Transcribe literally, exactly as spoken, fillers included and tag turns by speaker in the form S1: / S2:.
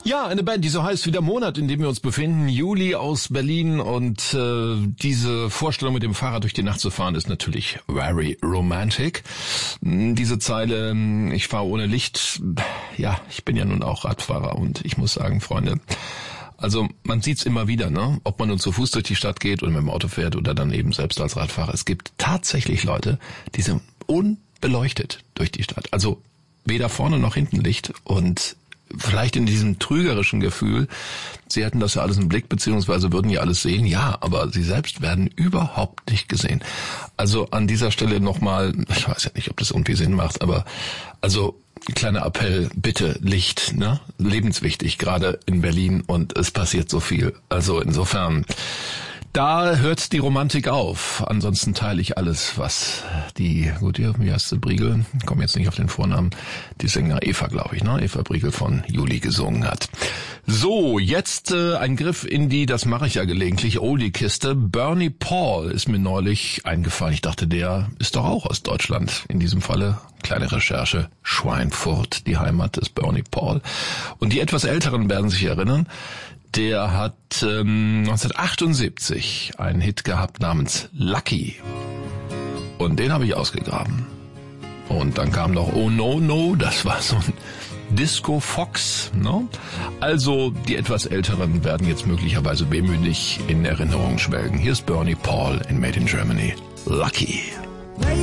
S1: Ja, eine Band, die so heißt wie der Monat, in dem wir uns befinden. Juli aus Berlin, und äh, diese Vorstellung, mit dem Fahrrad durch die Nacht zu fahren, ist natürlich very romantic. Diese Zeile, ich fahre ohne Licht, ja, ich bin ja nun auch Radfahrer, und ich muss sagen, Freunde, also man sieht's immer wieder, ne? Ob man nun zu Fuß durch die Stadt geht oder mit dem Auto fährt oder dann eben selbst als Radfahrer. Es gibt tatsächlich Leute, die sind unbeleuchtet durch die Stadt. Also weder vorne noch hinten Licht, und vielleicht in diesem trügerischen Gefühl, sie hätten das ja alles im Blick, beziehungsweise würden ja alles sehen, ja, aber sie selbst werden überhaupt nicht gesehen. Also an dieser Stelle nochmal, ich weiß ja nicht, ob das irgendwie Sinn macht, aber also kleiner Appell, bitte Licht, ne? Lebenswichtig, gerade in Berlin, und es passiert so viel. Also insofern, da hört die Romantik auf. Ansonsten teile ich alles, was die, gut, wie heißt sie, Briegel, ich komme jetzt nicht auf den Vornamen, die Sänger Eva, glaube ich, ne? Eva Briegel von Juli gesungen hat. So, jetzt äh, ein Griff in die, das mache ich ja gelegentlich, Oldie-Kiste. Bernie Paul ist mir neulich eingefallen. Ich dachte, der ist doch auch aus Deutschland. In diesem Falle, kleine Recherche, Schweinfurt, die Heimat des Bernie Paul. Und die etwas Älteren werden sich erinnern, der hat ähm, neunzehnhundertachtundsiebzig einen Hit gehabt namens Lucky. Und den habe ich ausgegraben. Und dann kam noch Oh No No, das war so ein Disco Fox, ne? Also die etwas Älteren werden jetzt möglicherweise wehmütig in Erinnerung schwelgen. Hier ist Bernie Paul in Made in Germany. Lucky.